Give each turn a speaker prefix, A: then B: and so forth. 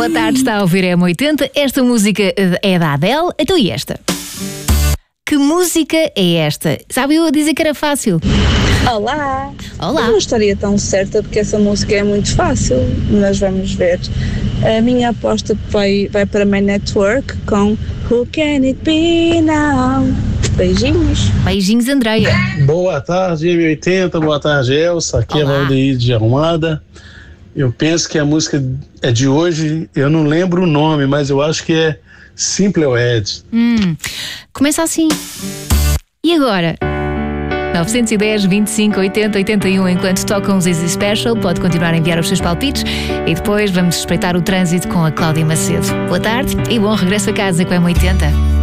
A: Boa tarde, está a ouvir a M80. Esta música é da Adele. Então e esta? Que música é esta? Sabe, eu a dizer que era fácil.
B: Olá!
A: Olá.
B: Eu não estaria tão certa porque essa música é muito fácil, mas vamos ver. A minha aposta vai para My Network com Who Can It Be Now? Beijinhos!
A: Beijinhos, Andreia.
C: Boa tarde, M80, boa tarde, Elsa. Aqui
A: Olá.
C: é Valdeir de Almada. Eu penso que a música é de hoje, eu não lembro o nome, mas eu acho que é Simple Red.
A: Começa assim. E agora? 910, 25, 80, 81. Enquanto tocam os Easy Special, pode continuar a enviar os seus palpites e depois vamos espreitar o trânsito com a Cláudia Macedo. Boa tarde e bom regresso a casa com a M80.